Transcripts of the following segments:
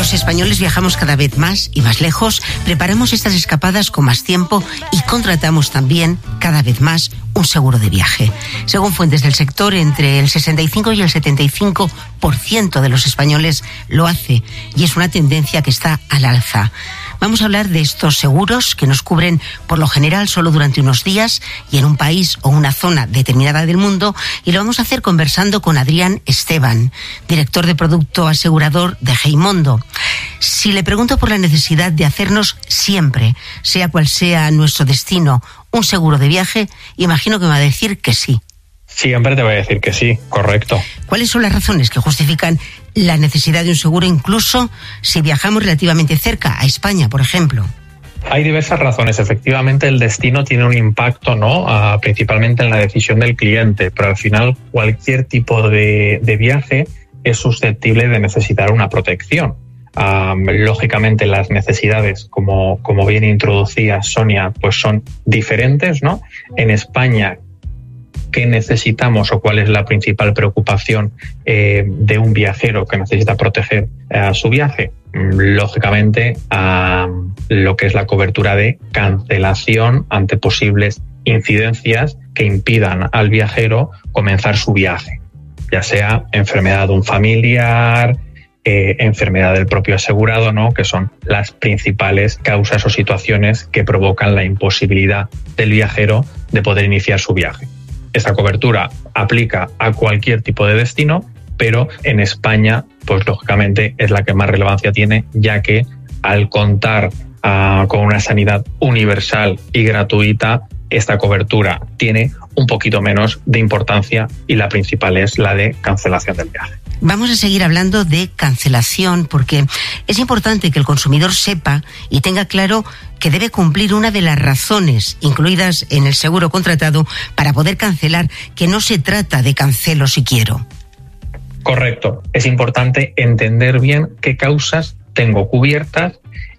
Los españoles viajamos cada vez más y más lejos, preparamos estas escapadas con más tiempo y contratamos también cada vez más un seguro de viaje. Según fuentes del sector, entre el 65 y el 75% de los españoles lo hace y es una tendencia que está al alza. Vamos a hablar de estos seguros que nos cubren por lo general solo durante unos días y en un país o una zona determinada del mundo, y lo vamos a hacer conversando con Adrián Esteban, director de producto asegurador de Geimondo. Si le pregunto por la necesidad de hacernos siempre, sea cual sea nuestro destino, un seguro de viaje, imagino que me va a decir que sí. Siempre te voy a decir que sí, correcto. ¿Cuáles son las razones que justifican la necesidad de un seguro, incluso si viajamos relativamente cerca, a España, por ejemplo? Hay diversas razones. Efectivamente, el destino tiene un impacto, ¿no? Principalmente en la decisión del cliente, pero al final cualquier tipo de viaje es susceptible de necesitar una protección. Lógicamente las necesidades, como bien introducía Sonia, pues son diferentes, ¿no? En España, ¿qué necesitamos o cuál es la principal preocupación de un viajero que necesita proteger su viaje? Lógicamente, lo que es la cobertura de cancelación ante posibles incidencias que impidan al viajero comenzar su viaje, ya sea enfermedad de un familiar, enfermedad del propio asegurado, ¿no? Que son las principales causas o situaciones que provocan la imposibilidad del viajero de poder iniciar su viaje. Esta cobertura aplica a cualquier tipo de destino, pero en España, pues lógicamente es la que más relevancia tiene, ya que al contar con una sanidad universal y gratuita, esta cobertura tiene un poquito menos de importancia y la principal es la de cancelación del viaje. Vamos a seguir hablando de cancelación porque es importante que el consumidor sepa y tenga claro que debe cumplir una de las razones incluidas en el seguro contratado para poder cancelar, que no se trata de cancelo si quiero. Correcto. Es importante entender bien qué causas tengo cubiertas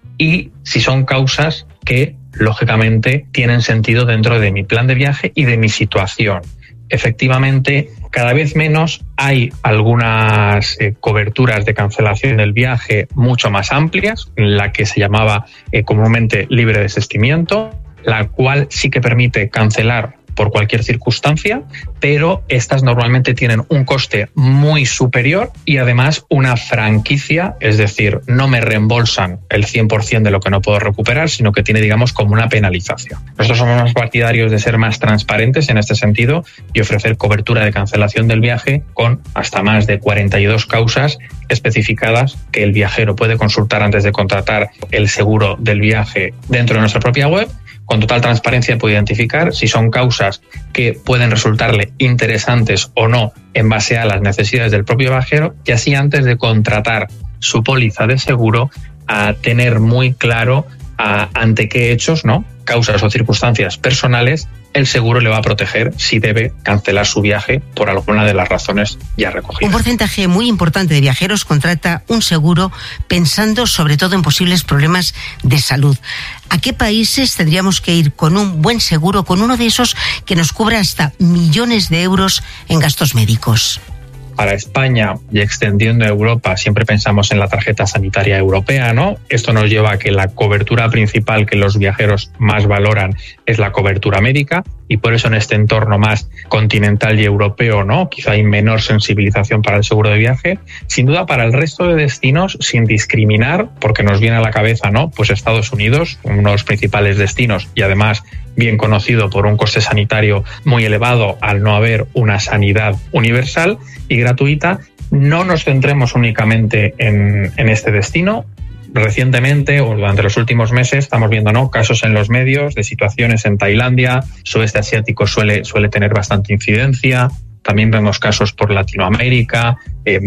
y si son causas que lógicamente tienen sentido dentro de mi plan de viaje y de mi situación. Efectivamente, cada vez menos hay algunas coberturas de cancelación del viaje mucho más amplias, la que se llamaba comúnmente libre desistimiento, la cual sí que permite cancelar por cualquier circunstancia, pero estas normalmente tienen un coste muy superior y además una franquicia, es decir, no me reembolsan el 100% de lo que no puedo recuperar, sino que tiene, digamos, como una penalización. Nosotros somos más partidarios de ser más transparentes en este sentido y ofrecer cobertura de cancelación del viaje con hasta más de 42 causas especificadas que el viajero puede consultar antes de contratar el seguro del viaje dentro de nuestra propia web. Con total transparencia puede identificar si son causas que pueden resultarle interesantes o no en base a las necesidades del propio viajero, y así antes de contratar su póliza de seguro a tener muy claro ante qué hechos, ¿no? Causas o circunstancias personales el seguro le va a proteger si debe cancelar su viaje por alguna de las razones ya recogidas. Un porcentaje muy importante de viajeros contrata un seguro pensando sobre todo en posibles problemas de salud. ¿A qué países tendríamos que ir con un buen seguro, con uno de esos que nos cubra hasta millones de euros en gastos médicos? Para España y extendiendo a Europa siempre pensamos en la tarjeta sanitaria europea, ¿no? Esto nos lleva a que la cobertura principal que los viajeros más valoran es la cobertura médica, y por eso en este entorno más continental y europeo, ¿no? Quizá hay menor sensibilización para el seguro de viaje. Sin duda, para el resto de destinos, sin discriminar, porque nos viene a la cabeza, ¿no? Pues Estados Unidos, uno de los principales destinos y además bien conocido por un coste sanitario muy elevado al no haber una sanidad universal y gratuita. No nos centremos únicamente en este destino. Recientemente o durante los últimos meses estamos viendo, ¿no?, casos en los medios de situaciones en Tailandia, sudeste asiático suele tener bastante incidencia. También vemos casos por Latinoamérica,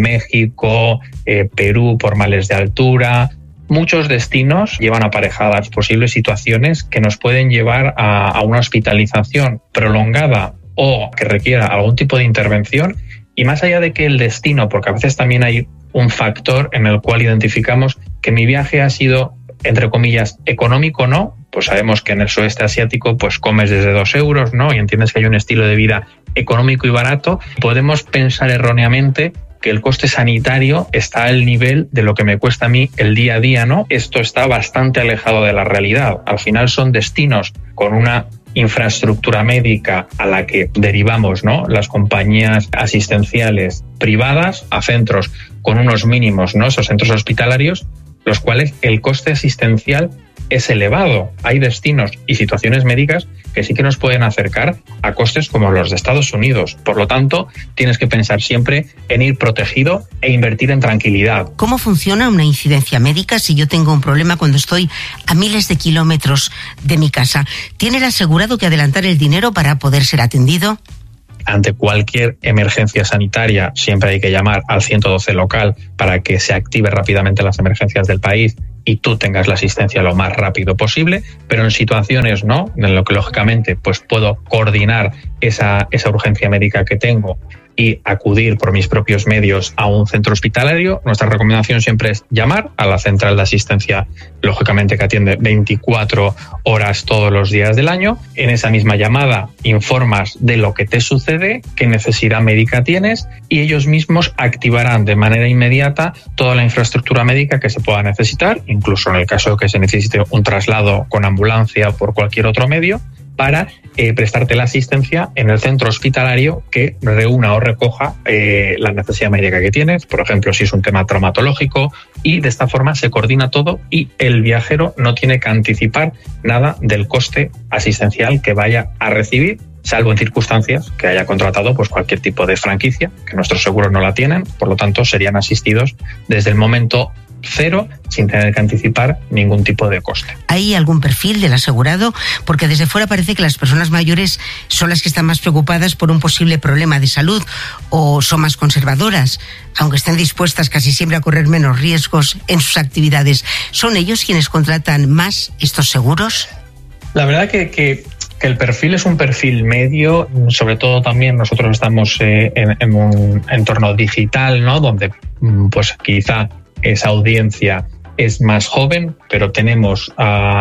México, Perú por males de altura. Muchos destinos llevan aparejadas posibles situaciones que nos pueden llevar a una hospitalización prolongada o que requiera algún tipo de intervención. Y más allá de que el destino, porque a veces también hay un factor en el cual identificamos que mi viaje ha sido, entre comillas, económico, ¿no? Pues sabemos que en el sudeste asiático pues comes desde 2 euros, ¿no? Y entiendes que hay un estilo de vida económico y barato. Podemos pensar erróneamente que el coste sanitario está al nivel de lo que me cuesta a mí el día a día, ¿no? Esto está bastante alejado de la realidad. Al final son destinos con una infraestructura médica a la que derivamos, ¿no?, las compañías asistenciales privadas a centros con unos mínimos, ¿no?, esos centros hospitalarios, los cuales el coste asistencial es elevado. Hay destinos y situaciones médicas que sí que nos pueden acercar a costes como los de Estados Unidos. Por lo tanto, tienes que pensar siempre en ir protegido e invertir en tranquilidad. ¿Cómo funciona una incidencia médica si yo tengo un problema cuando estoy a miles de kilómetros de mi casa? ¿Tiene el asegurado que adelantar el dinero para poder ser atendido? Ante cualquier emergencia sanitaria siempre hay que llamar al 112 local para que se active rápidamente las emergencias del país y tú tengas la asistencia lo más rápido posible, pero en situaciones no, en lo que lógicamente pues puedo coordinar esa urgencia médica que tengo y acudir por mis propios medios a un centro hospitalario, nuestra recomendación siempre es llamar a la central de asistencia, lógicamente que atiende 24 horas todos los días del año. En esa misma llamada informas de lo que te sucede, qué necesidad médica tienes y ellos mismos activarán de manera inmediata toda la infraestructura médica que se pueda necesitar, incluso en el caso de que se necesite un traslado con ambulancia o por cualquier otro medio, para prestarte la asistencia en el centro hospitalario que reúna o recoja la necesidad médica que tienes, por ejemplo, si es un tema traumatológico, y de esta forma se coordina todo y el viajero no tiene que anticipar nada del coste asistencial que vaya a recibir, salvo en circunstancias que haya contratado pues cualquier tipo de franquicia, que nuestros seguros no la tienen, por lo tanto serían asistidos desde el momento cero sin tener que anticipar ningún tipo de coste. ¿Hay algún perfil del asegurado? Porque desde fuera parece que las personas mayores son las que están más preocupadas por un posible problema de salud o son más conservadoras, aunque estén dispuestas casi siempre a correr menos riesgos en sus actividades. ¿Son ellos quienes contratan más estos seguros? La verdad que el perfil es un perfil medio, sobre todo también nosotros estamos en un entorno digital, ¿no?, donde pues quizá esa audiencia es más joven, pero tenemos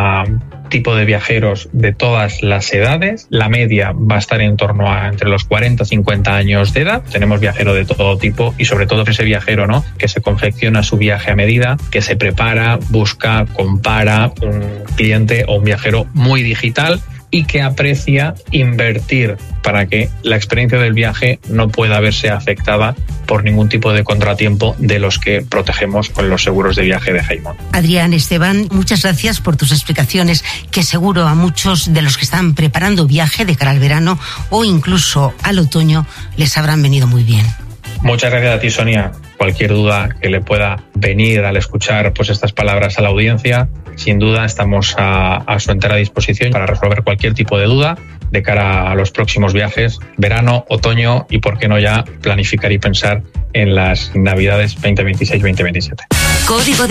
tipo de viajeros de todas las edades. La media va a estar en torno a entre los 40 y 50 años de edad. Tenemos viajero de todo tipo y sobre todo ese viajero, ¿no?, que se confecciona su viaje a medida, que se prepara, busca, compara, un cliente o un viajero muy digital y que aprecia invertir para que la experiencia del viaje no pueda verse afectada por ningún tipo de contratiempo de los que protegemos con los seguros de viaje de Heimon. Adrián, Esteban, muchas gracias por tus explicaciones, que seguro a muchos de los que están preparando viaje de cara al verano o incluso al otoño les habrán venido muy bien. Muchas gracias a ti, Sonia. Cualquier duda que le pueda venir al escuchar pues estas palabras a la audiencia, sin duda estamos a su entera disposición para resolver cualquier tipo de duda de cara a los próximos viajes, verano, otoño y, por qué no, ya planificar y pensar en las Navidades 2026-2027. Código